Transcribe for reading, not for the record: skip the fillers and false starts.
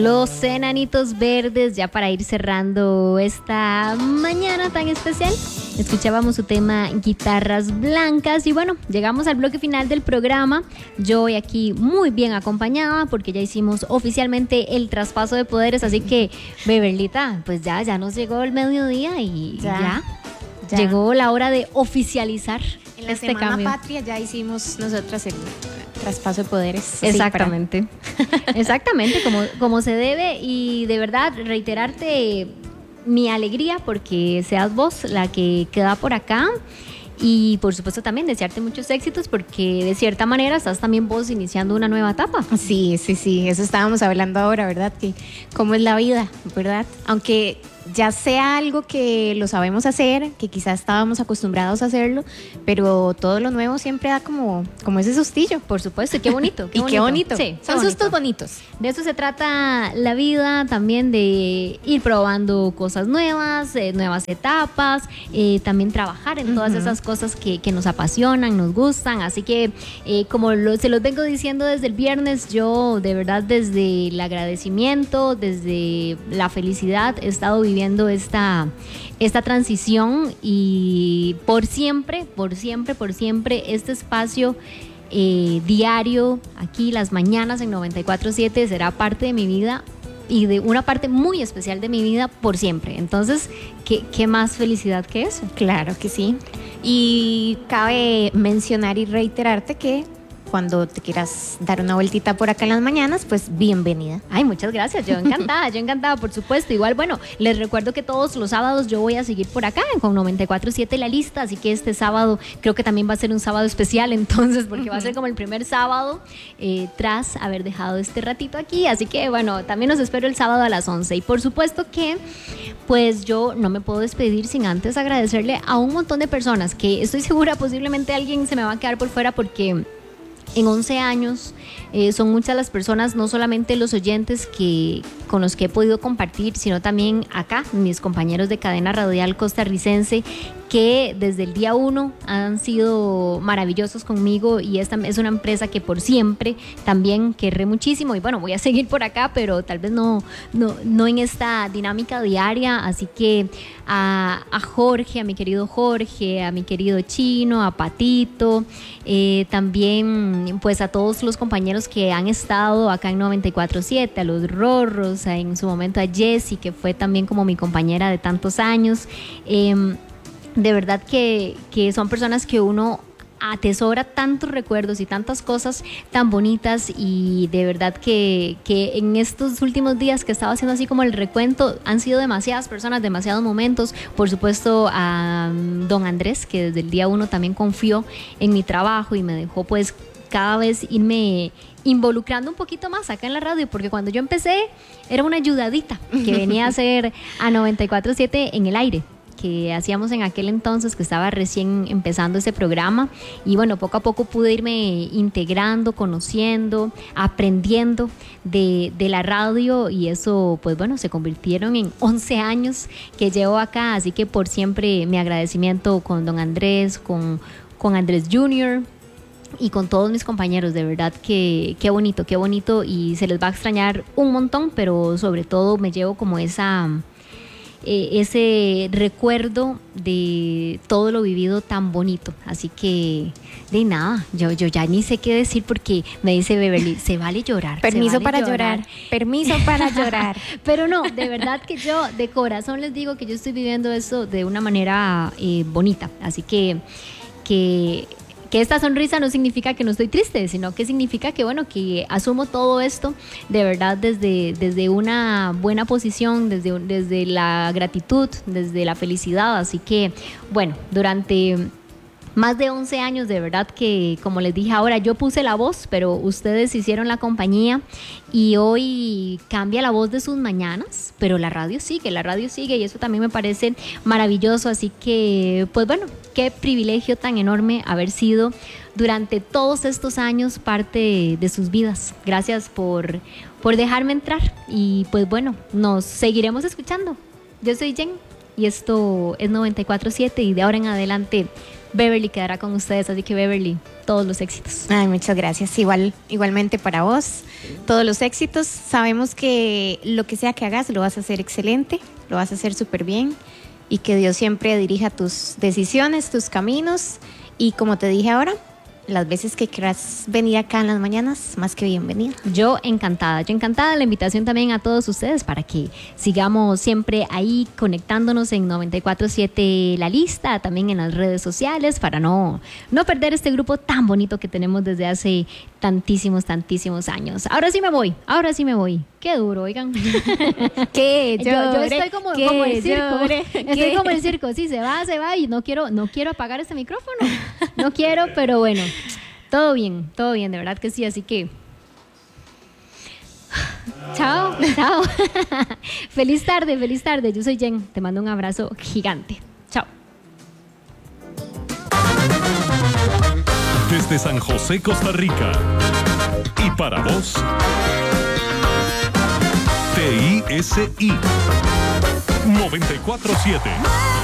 Los Enanitos Verdes, ya para ir cerrando esta mañana tan especial. Escuchábamos su tema Guitarras Blancas y bueno, llegamos al bloque final del programa. Yo hoy aquí muy bien acompañada porque ya hicimos oficialmente el traspaso de poderes, así que Beverlita, pues ya nos llegó el mediodía y ya llegó la hora de oficializar en la este Semana cambio. Patria ya hicimos nosotras el traspaso de poderes. Exactamente, exactamente, como se debe, y de verdad reiterarte mi alegría porque seas vos la que queda por acá y por supuesto también desearte muchos éxitos porque de cierta manera estás también vos iniciando una nueva etapa. Sí, eso estábamos hablando ahora, ¿verdad? Que cómo es la vida, ¿verdad? Aunque ya sea algo que lo sabemos hacer, que quizás estábamos acostumbrados a hacerlo, pero todo lo nuevo siempre da como ese sustillo. Por supuesto, y qué bonito. Qué bonito. Sí, son bonito. sustos bonitos. De eso se trata la vida, también de ir probando cosas nuevas, nuevas etapas, también trabajar en todas esas cosas que nos apasionan, nos gustan. Así que, como se los vengo diciendo desde el viernes, yo de verdad desde el agradecimiento, desde la felicidad, he estado viviendo esta transición y por siempre este espacio diario aquí las mañanas en 94.7 será parte de mi vida y de una parte muy especial de mi vida por siempre. Entonces, ¿qué más felicidad que eso? Claro que sí. Y cabe mencionar y reiterarte que cuando te quieras dar una vueltita por acá en las mañanas, pues bienvenida. Ay, muchas gracias, yo encantada, por supuesto. Igual, bueno, les recuerdo que todos los sábados yo voy a seguir por acá con 94.7 La Lista, así que este sábado creo que también va a ser un sábado especial, entonces, porque va a ser como el primer sábado tras haber dejado este ratito aquí, así que bueno, también los espero el sábado a las 11. Y por supuesto que, pues yo no me puedo despedir sin antes agradecerle a un montón de personas que estoy segura posiblemente alguien se me va a quedar por fuera porque en 11 años son muchas las personas, no solamente los oyentes con los que he podido compartir, sino también acá, mis compañeros de cadena radial costarricense, que desde el día 1 han sido maravillosos conmigo y esta es una empresa que por siempre también querré muchísimo y bueno, voy a seguir por acá, pero tal vez no en esta dinámica diaria, así que a Jorge, a mi querido Jorge, a mi querido Chino, a Patito, también pues a todos los compañeros que han estado acá en 94.7, a los Rorros, en su momento a Jessie, que fue también como mi compañera de tantos años. De verdad que son personas que uno atesora tantos recuerdos y tantas cosas tan bonitas y de verdad que en estos últimos días que estaba haciendo así como el recuento han sido demasiadas personas, demasiados momentos. Por supuesto a don Andrés, que desde el día 1 también confió en mi trabajo y me dejó pues cada vez irme involucrando un poquito más acá en la radio, porque cuando yo empecé era una ayudadita que venía a hacer a 94.7 en el aire, que hacíamos en aquel entonces, que estaba recién empezando ese programa y bueno, poco a poco pude irme integrando, conociendo, aprendiendo de la radio y eso pues bueno, se convirtieron en 11 años que llevo acá, así que por siempre mi agradecimiento con don Andrés, con Andrés Jr., y con todos mis compañeros, de verdad que qué bonito y se les va a extrañar un montón, pero sobre todo me llevo como ese recuerdo de todo lo vivido tan bonito, así que de nada, yo ya ni sé qué decir porque me dice Beverly, se vale llorar. Permiso para llorar. Pero no, de verdad que yo de corazón les digo que yo estoy viviendo eso de una manera bonita, así que esta sonrisa no significa que no estoy triste, sino que significa que, bueno, que asumo todo esto de verdad desde una buena posición, desde la gratitud, desde la felicidad. Así que, bueno, durante más de 11 años, de verdad que, como les dije ahora, yo puse la voz, pero ustedes hicieron la compañía y hoy cambia la voz de sus mañanas, pero la radio sigue y eso también me parece maravilloso. Así que, pues bueno, qué privilegio tan enorme haber sido durante todos estos años parte de sus vidas. Gracias por dejarme entrar y pues bueno, nos seguiremos escuchando. Yo soy Jen y esto es 94.7 y de ahora en adelante Beverly quedará con ustedes, así que Beverly, todos los éxitos. Ay, muchas gracias. Igualmente para vos, todos los éxitos. Sabemos que lo que sea que hagas lo vas a hacer excelente, lo vas a hacer súper bien y que Dios siempre dirija tus decisiones, tus caminos. Y como te dije ahora, las veces que quieras venir acá en las mañanas, más que bienvenida. Yo encantada. La invitación también a todos ustedes para que sigamos siempre ahí conectándonos en 94.7 La Lista, también en las redes sociales, para no perder este grupo tan bonito que tenemos desde hace tantísimos años. Ahora sí me voy. Qué duro, oigan. Que yo estoy como el circo. Estoy como el circo. Sí, se va y no quiero apagar este micrófono. No quiero, pero bueno. Todo bien, de verdad que sí, así que chao. Feliz tarde, yo soy Jen, te mando un abrazo gigante. Chao. Desde San José, Costa Rica, y para vos, TISI 94.7.